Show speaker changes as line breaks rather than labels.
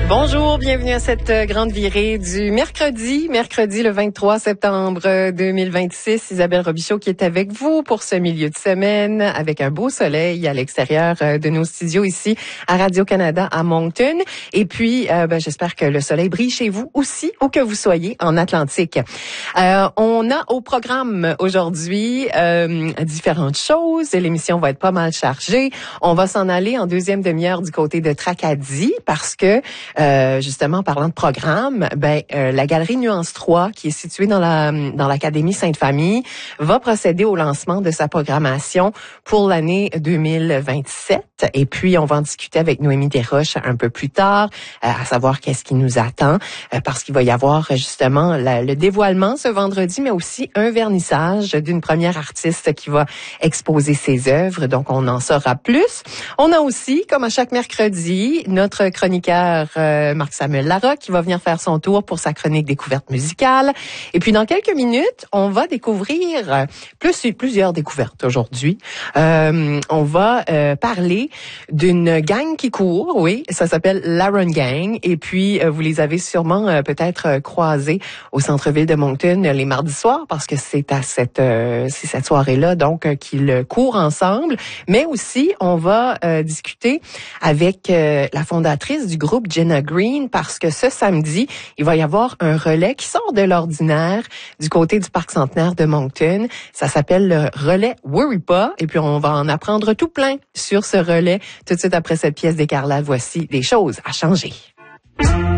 Bonjour, bienvenue à cette grande virée du mercredi le 23 septembre 2026. Isabelle Robichaud qui est avec vous pour ce milieu de semaine avec un beau soleil à l'extérieur de nos studios ici à Radio-Canada à Moncton. Et puis, j'espère que le soleil brille chez vous aussi, où que vous soyez en Atlantique. On a au programme aujourd'hui différentes choses. L'émission va être pas mal chargée. On va s'en aller en deuxième demi-heure du côté de Tracadie parce que justement, parlant de programme, la galerie Nuance 3, qui est située dans l'Académie Sainte-Famille, va procéder au lancement de sa programmation pour l'année 2027. Et puis, on va en discuter avec Noémie Desroches un peu plus tard, à savoir qu'est-ce qui nous attend, parce qu'il va y avoir justement le dévoilement ce vendredi, mais aussi un vernissage d'une première artiste qui va exposer ses œuvres. Donc, on en saura plus. On a aussi, comme à chaque mercredi, notre chroniqueur Marc-Samuel Larocque qui va venir faire son tour pour sa chronique découverte musicale. Et puis, dans quelques minutes, on va découvrir plusieurs découvertes aujourd'hui. On va parler d'une gang qui court, oui, ça s'appelle l'Aaron Gang. Et puis, vous les avez sûrement peut-être croisés au centre-ville de Moncton les mardis soirs parce que c'est cette soirée-là donc qu'ils courent ensemble. Mais aussi, on va discuter avec la fondatrice du groupe Jenna Green parce que ce samedi, il va y avoir un relais qui sort de l'ordinaire du côté du Parc Centenaire de Moncton. Ça s'appelle le relais Worry Pas et puis on va en apprendre tout plein sur ce relais tout de suite après cette pièce d'Écarlate. Voici des choses à changer.